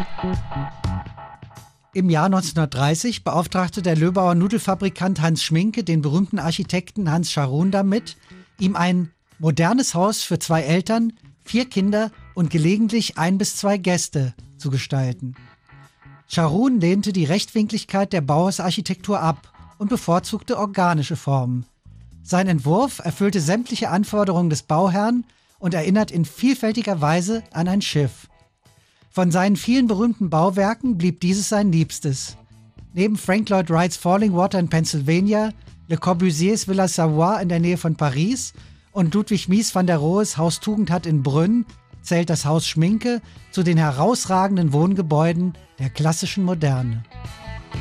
Im Jahr 1930 beauftragte der Löbauer Nudelfabrikant Hans Schminke den berühmten Architekten Hans Scharoun damit, ihm ein modernes Haus für 2 Eltern, 4 Kinder und gelegentlich 1 bis 2 Gäste zu gestalten. Scharoun lehnte die Rechtwinkligkeit der Bauhausarchitektur ab und bevorzugte organische Formen. Sein Entwurf erfüllte sämtliche Anforderungen des Bauherrn und erinnert in vielfältiger Weise an ein Schiff. Von seinen vielen berühmten Bauwerken blieb dieses sein liebstes. Neben Frank Lloyd Wrights Falling Water in Pennsylvania, Le Corbusiers Villa Savoye in der Nähe von Paris und Ludwig Mies van der Rohes Haus Tugendhat in Brünn zählt das Haus Schminke zu den herausragenden Wohngebäuden der klassischen Moderne.